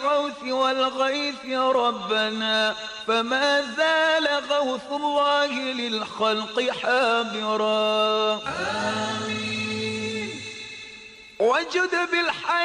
الغوث والغيث ربنا، فما زال غوث الله للخلق حابرا. آمين. وجد بالحياة